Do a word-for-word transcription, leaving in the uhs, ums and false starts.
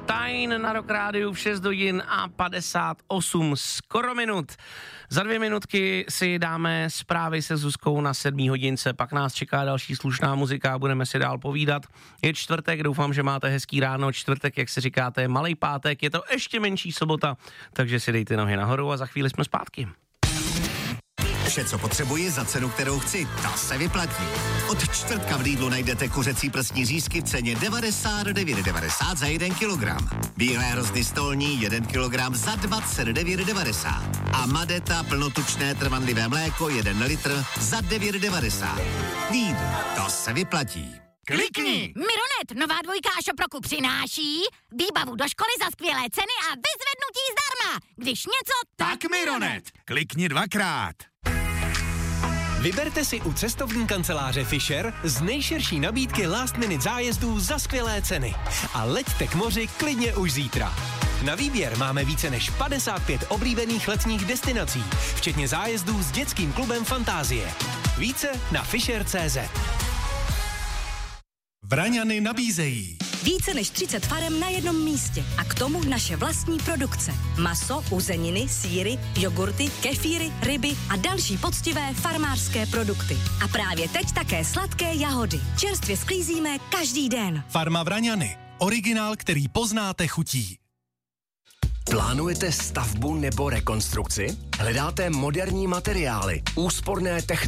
Stein na Rock Rádiu v šest hodin a padesát osm skoro minut. Za dvě minutky si dáme zprávy se Zuzkou na sedmý hodince, pak nás čeká další slušná muzika a budeme si dál povídat. Je čtvrtek, doufám, že máte hezký ráno, čtvrtek, jak se říkáte, malej pátek, je to ještě menší sobota, takže si dejte nohy nahoru a za chvíli jsme zpátky. Vše, co potřebuji za cenu, kterou chci, ta se vyplatí. Od čtvrtka v Lidlu najdete kuřecí prsní řízky v ceně devadesát devět devadesát za jeden kilogram. Bílé hrozny stolní jeden kilogram za dvacet devět devadesát. A Madeta plnotučné trvanlivé mléko jeden litr za devět devadesát. Lidl, to se vyplatí. Klikni! Mironet, nová dvojka Šoproku přináší výbavu do školy za skvělé ceny a vyzvednutí zdarma. Když něco, tak, tak Mironet. Klikni dvakrát. Vyberte si u cestovní kanceláře Fisher z nejširší nabídky last minute zájezdů za skvělé ceny. A leďte k moři klidně už zítra. Na výběr máme více než padesát pět oblíbených letních destinací, včetně zájezdů s dětským klubem Fantázie. Více na fisher tečka cé zet. Vraňany nabízejí více než třicet farem na jednom místě a k tomu naše vlastní produkce. Maso, uzeniny, sýry, jogurty, kefíry, ryby a další poctivé farmářské produkty. A právě teď také sladké jahody. Čerstvě sklízíme každý den. Farma Vraňany. Originál, který poznáte chutí. Plánujete stavbu nebo rekonstrukci? Hledáte moderní materiály, úsporné technologie?